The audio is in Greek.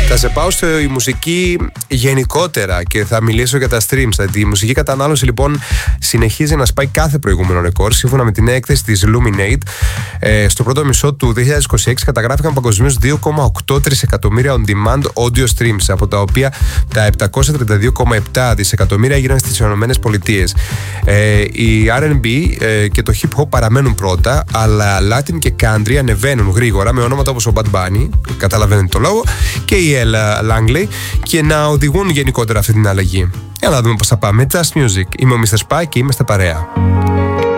Θα σε πάω στη μουσική γενικότερα και θα μιλήσω για τα streams. Η μουσική κατανάλωση λοιπόν συνεχίζει να σπάει κάθε προηγούμενο ρεκόρ. Σύμφωνα με την έκθεση της Luminate, στο πρώτο μισό του 2026 καταγράφηκαν παγκοσμίως 2,8 τρισεκατομμύρια on-demand audio streams, από τα οποία τα 732,7 δισεκατομμύρια έγιναν στις ΗΠΑ. Η R&B και το hip hop παραμένουν πρώτα, αλλά Latin και Country ανεβαίνουν γρήγορα με ονόματα όπως ο Bad Bunny, καταλαβαίνετε το λόγο, και η Ella Langley, και να οδηγούν γενικότερα αυτή την αλλαγή. Για να δούμε πώς θα πάμε. Just Music. Είμαι ο Mr. Spy και είμαι στα παρέα.